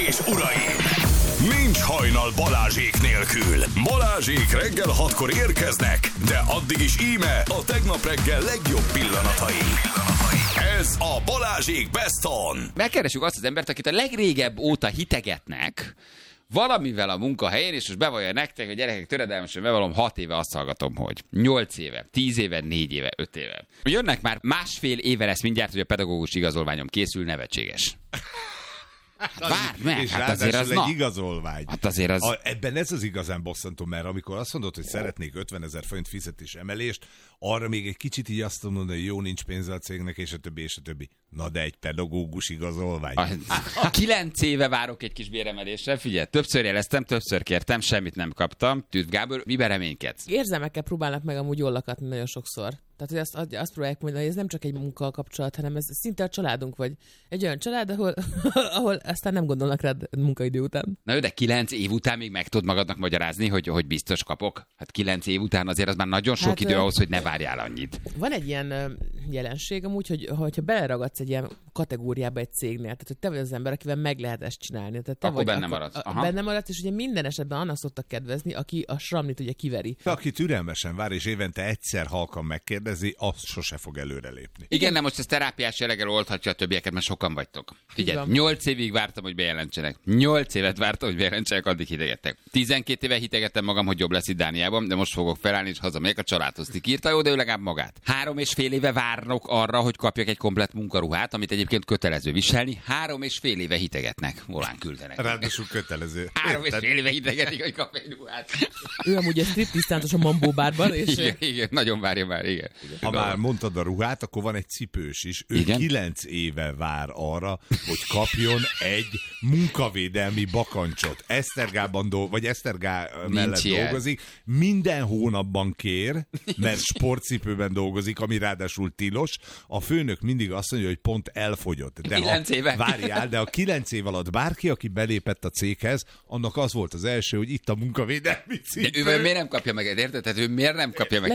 és uraim! Nincs hajnal Balázsék nélkül. Balázsék reggel 6-kor érkeznek, de addig is íme a tegnap reggel legjobb pillanatai. Ez a Balázsék Best On. Megkeresjük azt az embert, akit a legrégebb óta hitegetnek valamivel a munkahelyén, és most bevallja nektek, hogy gyerekek, töredelmesen bevallom, 6 éve azt hallgatom, hogy 8 éve, 10 éve, 4 éve, 5 éve. Jönnek már másfél éve lesz mindjárt, hogy a pedagógus igazolványom készül, nevetséges. Várd meg, és hát azért az egy igazolvány. Hát azért az... Ebben ez az igazán bosszantó, mert amikor azt mondod, hogy szeretnék 50 000 forint fizetés emelést, arra még egy kicsit így azt mondod, hogy jó, nincs pénze a cégnek, és a többi, és a többi. Na de egy pedagógus igazolvány. 9 éve várok egy kis béremelésre, figyelj, többször jeleztem, többször kértem, semmit nem kaptam. Tűz Gábor, miben reménykedsz? Érzelmekkel próbálnak meg amúgy jól lakatni nagyon sokszor. Tehát, hogy azt próbálják mondani, hogy ez nem csak egy munkakapcsolat, hanem ez szinte a családunk, vagy egy olyan család, ahol aztán nem gondolnak rád munkaidő után. Na jó, de 9 év után még meg tudod magadnak magyarázni, hogy biztos kapok? Hát 9 év után azért az már nagyon sok idő ahhoz, hogy ne várjál annyit. Van egy ilyen jelenség amúgy, hogyha beleragadsz egy ilyen kategóriába egy cégnél, tehát hogy te vagy az ember, akivel meg lehet ezt csinálni. Tehát te akkor vagy, benne maradsz. Benne maradsz, és ugye minden esetben annak szoktak kedvezni, aki a sramlit ugye kiveri. Aki türelmesen vár, és évente egyszer halkan megkérdezi, azt sose fog előrelépni. Igen, de most ez terápiás jelleggel oldhatja a többieket, mert sokan vagytok. Figyelj, 8 évig vártam, hogy bejelentsenek. 8 évet vártam, hogy bejelentsenek, addig hitegettek. 12 éve hitegettem magam, hogy jobb lesz itt Dániában, de most fogok felállni, és hazamegyek a családhoz. Ti írta, jó, de ő legalább magát. 3,5 éve várnak arra, hogy kapjak egy komplett munkaruhát, amit egyébként kötelező viselni. 3,5 éve hitegetnek. Volán küldenek. Ráadásul kötelező. 3,5 éve hitegetik, hogy kap egy ruhát. Ő amúgy egy striptisztántos a Mambó bárban, és... Igen, nagyon várja már, igen. Ha már mondtad a ruhát, akkor van egy cipős is. Ő 9 éve vár arra, hogy kapjon egy munkavédelmi bakancsot. Esztergában vagy Esztergá mellett dolgozik. Minden hónapban kér, mert sportcipőben dolgozik, ami ráadásul tilos. A főnök mindig azt mondja, hogy pont elfogyott. De 9 éve. Várjál, de a 9 év alatt bárki, aki belépett a céghez, annak az volt az első, hogy itt a munkavédelmi cipő. De ő miért nem kapja meg, érted? Tehát ő miért nem kapja meg?